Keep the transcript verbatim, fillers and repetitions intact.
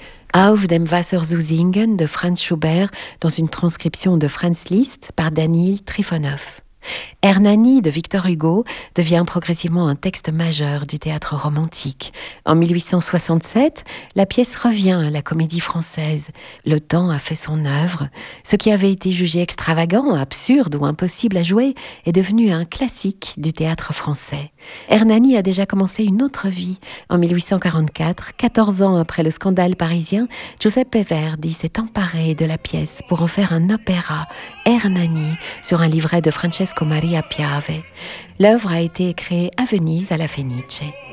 Auf dem Wasser zu singen de Franz Schubert dans une transcription de Franz Liszt par Danil Trifonov. Hernani de Victor Hugo devient progressivement un texte majeur du théâtre romantique. En mille huit cent soixante-sept, la pièce revient à la Comédie Française. Le temps a fait son œuvre. Ce qui avait été jugé extravagant, absurde ou impossible à jouer est devenu un classique du théâtre français. Hernani a déjà commencé une autre vie. En mille huit cent quarante-quatre, quatorze ans après le scandale parisien, Giuseppe Verdi s'est emparé de la pièce pour en faire un opéra, Hernani, sur un livret de Francesco Maria Piave. L'œuvre a été créée à Venise à la Fenice.